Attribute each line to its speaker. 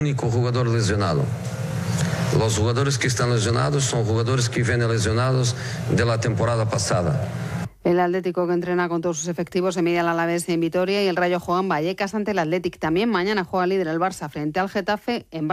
Speaker 1: Único jugador lesionado. Los jugadores que están lesionados son jugadores que vienen lesionados de la temporada pasada.
Speaker 2: El Atlético, que entrena con todos sus efectivos, se mide al Alavés en Vitoria y el Rayo juega en Vallecas ante el Athletic. También mañana juega líder el Barça frente al Getafe en